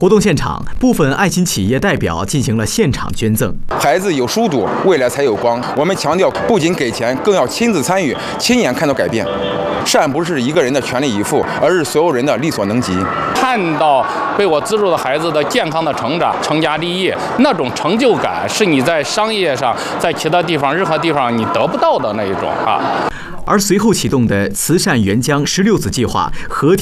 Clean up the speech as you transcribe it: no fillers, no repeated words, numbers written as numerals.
活动现场，部分爱心企业代表进行了现场捐赠。 孩子有书读，未来才有光。我们强调，不仅给钱，更要亲自参与，亲眼看到改变。善不是一个人的全力以赴，而是所有人的力所能及。 看到被我资助的孩子的健康的成长、成家立业，那种成就感是你在商业上、在其他地方、任何地方你得不到的那一种啊。 而随后启动的慈善援疆16子计划合体